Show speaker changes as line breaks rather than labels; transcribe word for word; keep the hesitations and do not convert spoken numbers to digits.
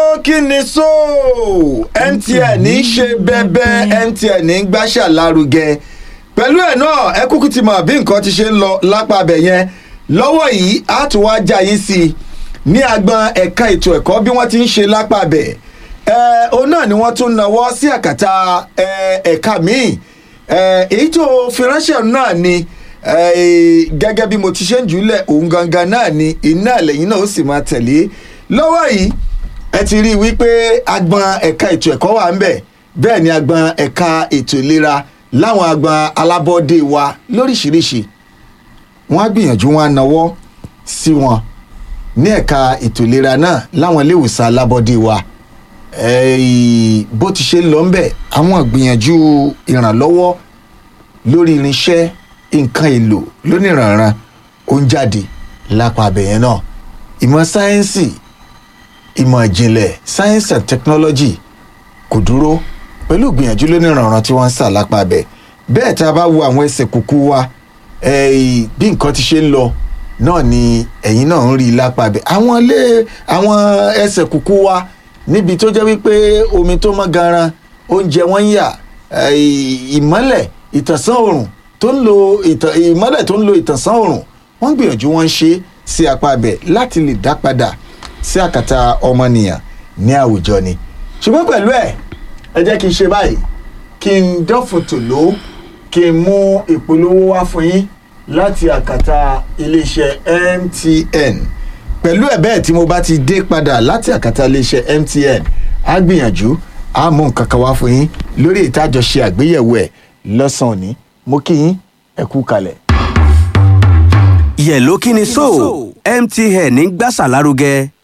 kí ni so M T N ní ṣe bẹ́bẹ́ M T N ní gbàṣà lárugẹ pẹ̀lú ẹ̀ náà ẹ kúkú ti mọ̀ bí nǹkan ti ṣe ń lọ lápá abẹ yẹn lọ́wọ́ yìí á tún wá já yín sí i ní agbọn ẹ̀ka ètò ẹ̀kọ́ bí wọ́n ti ń ṣe lápá abẹ ẹ̀ òun náà ni wọ́n tún nawọ́ sí àkàtà ẹ̀ka míì èyí tó fi ránṣẹ́ náà ni gẹ́gẹ́ bí mo ti ṣe ń jùlẹ̀ òun gangan náà ni iná lẹ́yìn náà ó sì máa tẹ̀lé lọ́wọ́ yìí ẹ ti rí i wípé agbọn ẹ̀ka ètò ẹ̀kọ́ wà ń bẹ̀ bẹ́ẹ̀ ni agbọn ẹ̀ka ètò ìlera láwọn agbọn alábọ́dé wa lóríṣiríṣi wọ́n á gbìyànjú wọn á nawọ́ sí wọn ní ẹ̀ka ètò ìlera náà láwọn ilé ìwòsàn alábọ́dé wa bó ti ṣe ń lọ ń bẹ̀ àwọn ìgbìyànjú ìrànlọ́wọ́ lórí irinṣẹ́ nǹkan èlò lóníranran ó ń jáde lápá abẹ̀yẹn náà ìmọ̀ sáyẹ́ǹsì ìmọ̀ ìjìnlẹ̀ science and technology kò dúró pẹ̀lú ìgbìyànjú lóníranran tí wọ́n ń sà lápá abẹ̀ bẹ́ẹ̀ tá a bá wo àwọn ẹsẹ̀ kúkú wa bí nǹkan ti ṣe ń lọ náà ni ẹ̀yin náà ń rí i lápá abẹ̀ àwọn ilé àwọn ẹsẹ̀ kúkú wa níbi tó jẹ́ wípé omi tó mọ́ garan oúnjẹ wọn ń yà ìmọ́lẹ̀ ìtànsán oòrùn tó ń lo ìmọ́lẹ̀ tó ń lo ìtànsán oòrùn wọ́n gbìyànjú wọ́n ń ṣe sí apá abẹ̀ láti lè dá padà sí àkàtà ọmọnìyàn ní àwùjọ ni ṣùgbọ́n pẹ̀lú ẹ̀ ẹ jẹ́ kí n ṣe báyìí kí n dọ́fun tòló kí n mú ìpolówó wá fún yín láti àkàtà iléeṣẹ́ M T N pẹ̀lú ẹ̀ bẹ́ẹ̀ tí mo bá ti dé padà láti àkàtà iléeṣẹ́ M T N á gbìyànjú á mú nǹkan kan wá fún yín lórí ìtajọṣe àgbéyẹ̀wò ẹ̀ lọ́sàn-án òní mo kí yín ẹ kú kalẹ̀.
yẹ̀ló kí ni so M T N ń gbàṣà lárugẹ.